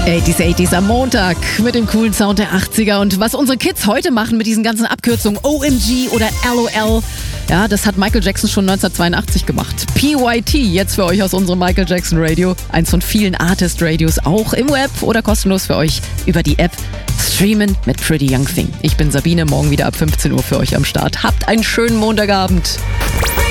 80s am Montag mit dem coolen Sound der 80er. Und was unsere Kids heute machen mit diesen ganzen Abkürzungen OMG oder LOL, ja, das hat Michael Jackson schon 1982 gemacht. PYT, jetzt für euch aus unserem Michael Jackson Radio. Eins von vielen Artist-Radios, auch im Web oder kostenlos für euch über die App. Streamen mit Pretty Young Thing. Ich bin Sabine, morgen wieder ab 15 Uhr für euch am Start. Habt einen schönen Montagabend.